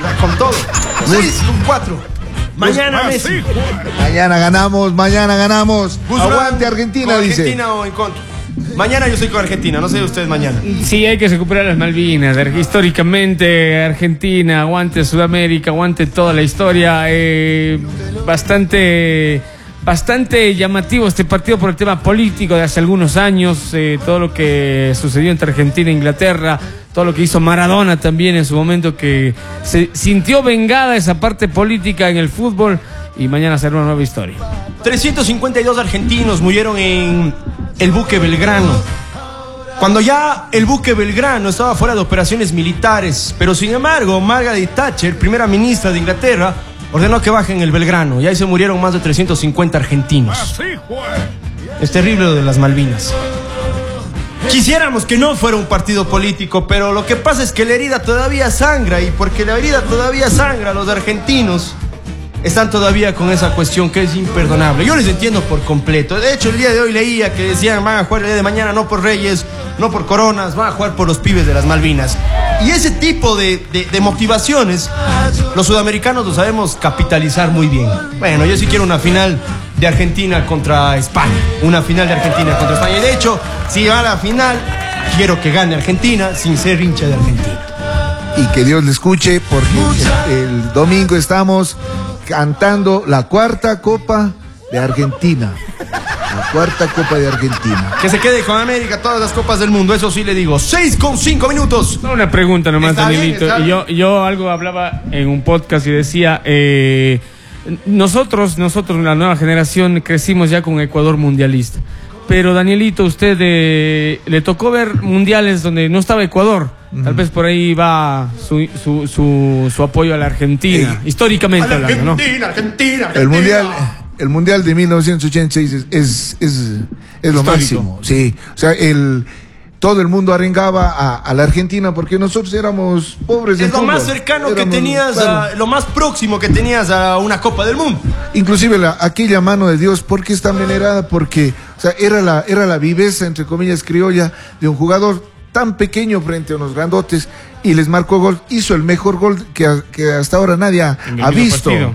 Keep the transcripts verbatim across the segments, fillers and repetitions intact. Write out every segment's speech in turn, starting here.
con todo. seis con cuatro. Mañana Messi. Mañana ganamos, mañana ganamos. Guzmán, Aguante Argentina, ¿con dice. Argentina o en contra? Mañana yo soy con Argentina, no sé ustedes mañana. Sí, hay que recuperar las Malvinas. Históricamente, Argentina, aguante Sudamérica, aguante toda la historia. Eh, bastante, bastante llamativo este partido por el tema político de hace algunos años. Eh, todo lo que sucedió entre Argentina e Inglaterra, todo lo que hizo Maradona también en su momento, que se sintió vengada esa parte política en el fútbol. Y mañana será una nueva historia. trescientos cincuenta y dos argentinos murieron en el buque Belgrano. Cuando ya el buque Belgrano estaba fuera de operaciones militares, pero sin embargo Margaret Thatcher, primera ministra de Inglaterra, ordenó que bajen el Belgrano y ahí se murieron más de trescientos cincuenta argentinos. Es terrible lo de las Malvinas. Quisiéramos que no fuera un partido político, pero lo que pasa es que la herida todavía sangra, y porque la herida todavía sangra, los argentinos están todavía con esa cuestión que es imperdonable. Yo les entiendo por completo. De hecho, el día de hoy leía que decían: van a jugar el día de mañana no por Reyes, no por Coronas, van a jugar por los pibes de las Malvinas. Y ese tipo de, de, de motivaciones, los sudamericanos lo sabemos capitalizar muy bien. Bueno, yo sí quiero una final de Argentina contra España. Una final de Argentina contra España. Y de hecho, si va a la final, quiero que gane Argentina sin ser hincha de Argentina. Y que Dios le escuche, porque el, el domingo estamos cantando la cuarta Copa de Argentina. La cuarta Copa de Argentina. Que se quede con América todas las copas del mundo, eso sí le digo. seis con cinco minutos. Una pregunta nomás, Está Danielito. bien, está Y yo, yo algo hablaba en un podcast y decía, eh, nosotros, nosotros, la nueva generación, crecimos ya con Ecuador mundialista. Pero Danielito, usted eh, le tocó ver mundiales donde no estaba Ecuador. Uh-huh. Tal vez por ahí va su, su, su, su apoyo a la Argentina, eh, históricamente hablando, Argentina, ¿no? Argentina, Argentina. El mundial, el mundial de mil novecientos ochenta y seis es, es, es, es lo máximo. Sí, o sea, el, todo el mundo arengaba a, a la Argentina porque nosotros éramos pobres. Es en lo fútbol. más cercano éramos, que tenías, claro. a, lo más próximo que tenías a una Copa del Mundo. Inclusive la, aquella mano de Dios, ¿por qué es tan venerada? Porque, o sea, era la, era la viveza, entre comillas, criolla de un jugador tan pequeño frente a unos grandotes y les marcó gol. Hizo el mejor gol que, que hasta ahora nadie ha, ha visto. Partido.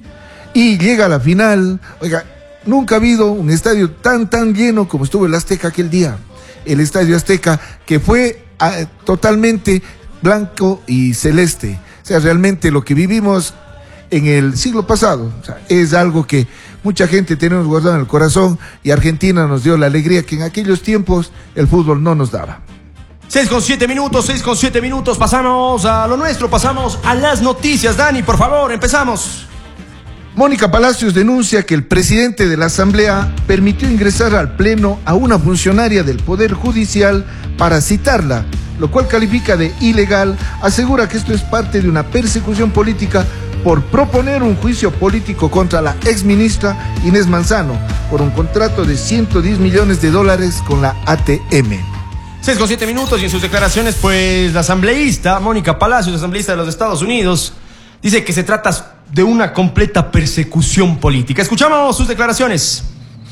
Y llega a la final. Oiga, nunca ha habido un estadio tan, tan lleno como estuvo el Azteca aquel día. El Estadio Azteca, que fue uh, totalmente blanco y celeste. O sea, realmente lo que vivimos en el siglo pasado, o sea, es algo que mucha gente tenemos guardado en el corazón, y Argentina nos dio la alegría que en aquellos tiempos el fútbol no nos daba. seis con siete minutos, seis con siete minutos, pasamos a lo nuestro, pasamos a las noticias. Dani, por favor, empezamos. Mónica Palacios denuncia que el presidente de la Asamblea permitió ingresar al Pleno a una funcionaria del Poder Judicial para citarla, lo cual califica de ilegal. Asegura que esto es parte de una persecución política por proponer un juicio político contra la exministra Inés Manzano por un contrato de ciento diez millones de dólares con la A T M. seis con siete minutos, y en sus declaraciones, pues la asambleísta Mónica Palacios, asambleísta de los Estados Unidos, dice que se trata de una completa persecución política. Escuchamos sus declaraciones.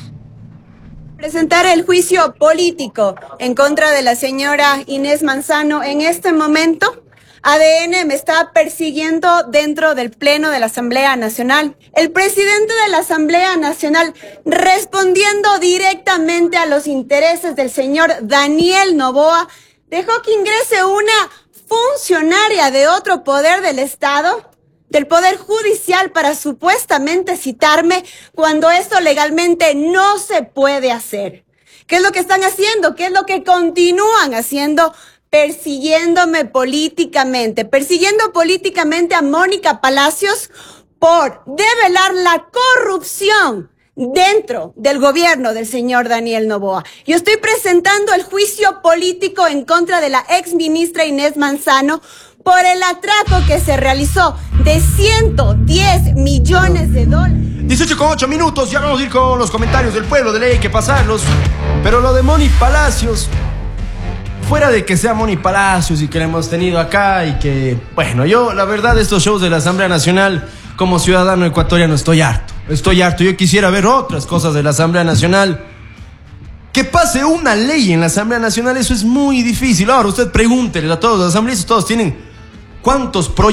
Presentar el juicio político en contra de la señora Inés Manzano en este momento. A D N me está persiguiendo dentro del Pleno de la Asamblea Nacional. El presidente de la Asamblea Nacional, respondiendo directamente a los intereses del señor Daniel Noboa, dejó que ingrese una funcionaria de otro poder del Estado, del Poder Judicial, para supuestamente citarme cuando esto legalmente no se puede hacer. ¿Qué es lo que están haciendo? ¿Qué es lo que continúan haciendo? Persiguiéndome políticamente, persiguiendo políticamente a Mónica Palacios por develar la corrupción dentro del gobierno del señor Daniel Noboa. Yo estoy presentando el juicio político en contra de la ex ministra Inés Manzano por el atraco que se realizó de ciento diez millones de dólares. dieciocho con ocho minutos, ya vamos a ir con los comentarios del pueblo, de ley hay que pasarlos. Pero lo de Moni Palacios, fuera de que sea Moni Palacios y que la hemos tenido acá y que, bueno, yo la verdad de estos shows de la Asamblea Nacional, como ciudadano ecuatoriano, estoy harto. Estoy harto, yo quisiera ver otras cosas de la Asamblea Nacional. Que pase una ley en la Asamblea Nacional, eso es muy difícil. Ahora usted pregúntele a todos los asambleístas, todos tienen cuántos proyectos